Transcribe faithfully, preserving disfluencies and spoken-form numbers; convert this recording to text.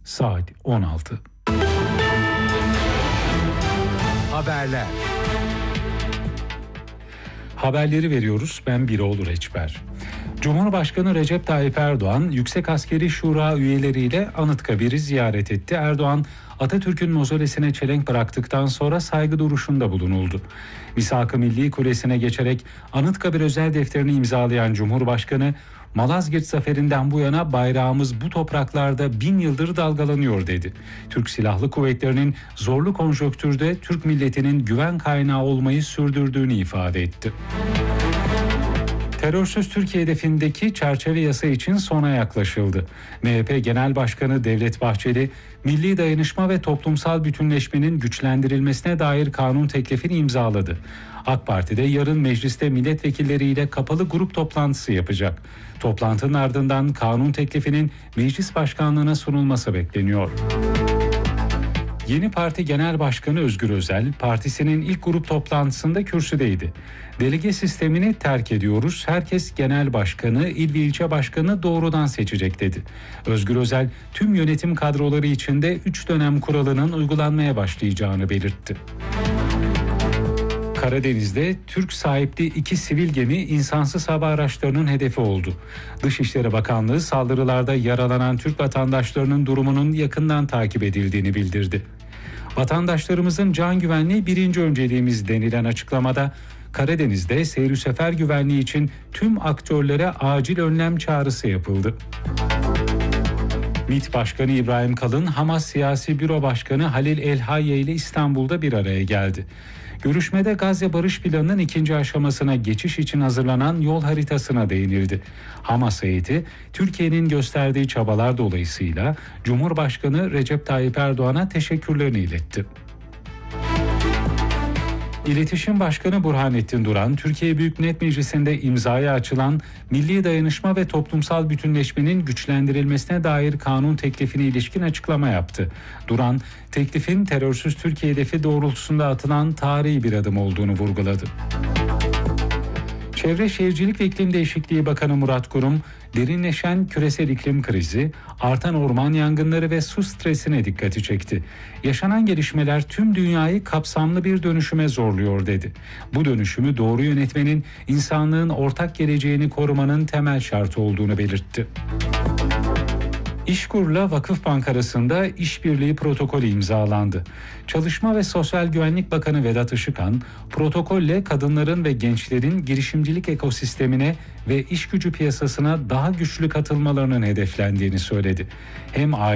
Saat on altı. Haberler. Haberleri veriyoruz. Ben Biroğlu Reçber. Cumhurbaşkanı Recep Tayyip Erdoğan, Yüksek Askeri Şura üyeleriyle Anıtkabir'i ziyaret etti. Erdoğan, Atatürk'ün mozolesine çelenk bıraktıktan sonra saygı duruşunda bulunuldu. Misak-ı Milli Kulesi'ne geçerek Anıtkabir özel defterini imzalayan Cumhurbaşkanı, Malazgirt Zaferi'nden bu yana bayrağımız bu topraklarda bin yıldır dalgalanıyor dedi. Türk Silahlı Kuvvetleri'nin zorlu konjonktürde Türk milletinin güven kaynağı olmayı sürdürdüğünü ifade etti. Terörsüz Türkiye hedefindeki çerçeve yasa için sona yaklaşıldı. M H P Genel Başkanı Devlet Bahçeli, milli dayanışma ve toplumsal bütünleşmenin güçlendirilmesine dair kanun teklifini imzaladı. AK Parti'de yarın mecliste milletvekilleriyle kapalı grup toplantısı yapacak. Toplantının ardından kanun teklifinin meclis başkanlığına sunulması bekleniyor. Yeni Parti Genel Başkanı Özgür Özel, partisinin ilk grup toplantısında kürsüdeydi. Delege sistemini terk ediyoruz, herkes genel başkanı, il ve ilçe başkanı doğrudan seçecek dedi. Özgür Özel, tüm yönetim kadroları içinde üç dönem kuralının uygulanmaya başlayacağını belirtti. Karadeniz'de Türk sahipli iki sivil gemi insansız hava araçlarının hedefi oldu. Dışişleri Bakanlığı saldırılarda yaralanan Türk vatandaşlarının durumunun yakından takip edildiğini bildirdi. Vatandaşlarımızın can güvenliği birinci önceliğimiz denilen açıklamada, Karadeniz'de seyir sefer güvenliği için tüm aktörlere acil önlem çağrısı yapıldı. MİT Başkanı İbrahim Kalın, Hamas Siyasi Büro Başkanı Halil El-Hayye ile İstanbul'da bir araya geldi. Görüşmede Gazze Barış Planı'nın ikinci aşamasına geçiş için hazırlanan yol haritasına değinildi. Hamas heyeti, Türkiye'nin gösterdiği çabalar dolayısıyla Cumhurbaşkanı Recep Tayyip Erdoğan'a teşekkürlerini iletti. İletişim Başkanı Burhanettin Duran, Türkiye Büyük Millet Meclisi'nde imzaya açılan milli dayanışma ve toplumsal bütünleşmenin güçlendirilmesine dair kanun teklifine ilişkin açıklama yaptı. Duran, teklifin terörsüz Türkiye hedefi doğrultusunda atılan tarihi bir adım olduğunu vurguladı. Çevre Şehircilik ve İklim Değişikliği Bakanı Murat Kurum, derinleşen küresel iklim krizi, artan orman yangınları ve su stresine dikkati çekti. Yaşanan gelişmeler tüm dünyayı kapsamlı bir dönüşüme zorluyor dedi. Bu dönüşümü doğru yönetmenin insanlığın ortak geleceğini korumanın temel şartı olduğunu belirtti. İşkur'la Vakıfbank arasında işbirliği protokolü imzalandı. Çalışma ve Sosyal Güvenlik Bakanı Vedat Işıkhan, protokolle kadınların ve gençlerin girişimcilik ekosistemine ve iş gücü piyasasına daha güçlü katılmalarının hedeflendiğini söyledi. Hem